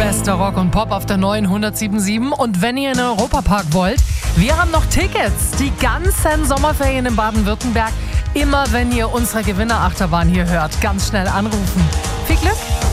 Bester Rock und Pop auf der neuen 107.7. Und wenn ihr in den Europapark wollt, wir haben noch Tickets. Die ganzen Sommerferien in Baden-Württemberg. Immer wenn ihr unsere Gewinnerachterbahn hier hört, ganz schnell anrufen. Viel Glück!